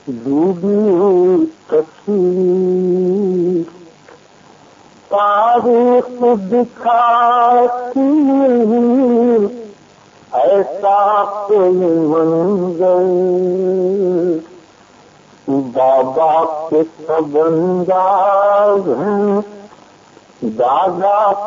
डूबी हुई तस्वीर तारीख दिखाती ऐसा कोई मंजर बाबा के सब अंदाज हैं दादा